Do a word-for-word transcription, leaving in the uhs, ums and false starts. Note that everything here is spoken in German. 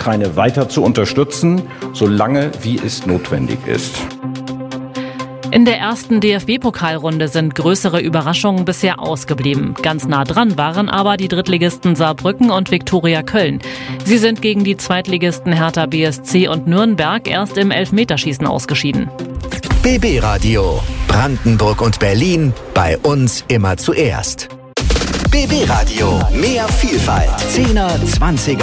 Ukraine weiter zu unterstützen, solange wie es notwendig ist. In der ersten D F B-Pokalrunde sind größere Überraschungen bisher ausgeblieben. Ganz nah dran waren aber die Drittligisten Saarbrücken und Viktoria Köln. Sie sind gegen die Zweitligisten Hertha B S C und Nürnberg erst im Elfmeterschießen ausgeschieden. B B Radio. Brandenburg und Berlin. Bei uns immer zuerst. B B Radio. Mehr Vielfalt. Zehner, Zwanziger.